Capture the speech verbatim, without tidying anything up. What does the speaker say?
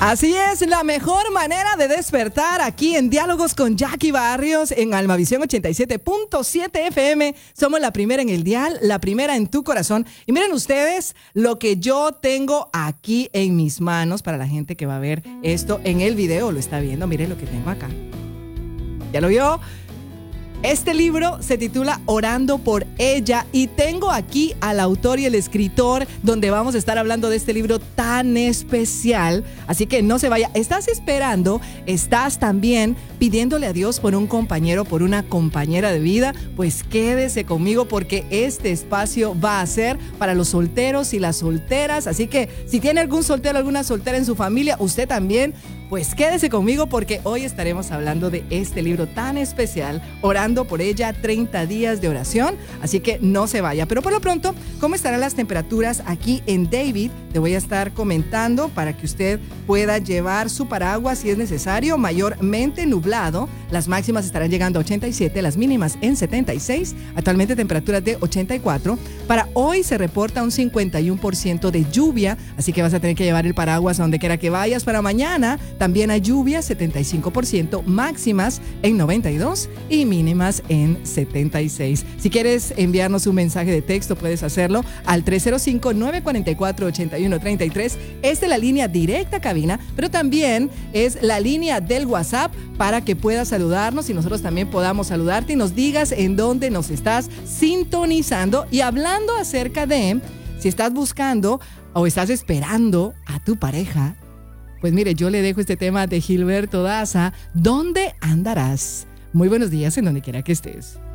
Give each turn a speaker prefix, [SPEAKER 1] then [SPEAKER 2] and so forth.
[SPEAKER 1] Así es, la mejor manera de despertar aquí en Diálogos con Jackie Barrios en Almavisión ochenta y siete punto siete F M. Somos la primera en el dial, la primera en tu corazón. Y miren ustedes lo que yo tengo aquí en mis manos para la gente que va a ver esto en el video. Lo está viendo, miren lo que tengo acá. ¿Ya lo vio? Este libro se titula Orando por ella y tengo aquí al autor y el escritor donde vamos a estar hablando de este libro tan especial. Así que no se vaya. ¿Estás esperando? ¿Estás también pidiéndole a Dios por un compañero, por una compañera de vida? Pues quédese conmigo porque este espacio va a ser para los solteros y las solteras. Así que si tiene algún soltero, alguna soltera en su familia, usted también, pues quédese conmigo porque hoy estaremos hablando de este libro tan especial, Orando por ella, treinta días de oración, así que no se vaya. Pero por lo pronto, ¿cómo estarán las temperaturas aquí en David? Te voy a estar comentando para que usted pueda llevar su paraguas si es necesario. Mayormente nublado, las máximas estarán llegando a ochenta y siete, las mínimas en setenta y seis, actualmente temperaturas de ochenta y cuatro. Para hoy se reporta un cincuenta y uno por ciento de lluvia, así que vas a tener que llevar el paraguas a donde quiera que vayas. Para mañana también hay lluvia, setenta y cinco por ciento, máximas en noventa y dos y mínimas en setenta y seis. Si quieres enviarnos un mensaje de texto, puedes hacerlo al tres cero cinco, nueve cuatro cuatro, ocho uno tres tres. Esta es la línea directa a cabina, pero también es la línea del WhatsApp para que puedas saludarnos y nosotros también podamos saludarte y nos digas en dónde nos estás sintonizando. Y hablando acerca de si estás buscando o estás esperando a tu pareja, pues mire, yo le dejo este tema de Gilberto Daza, ¿dónde andarás? Muy buenos días en donde quiera que estés.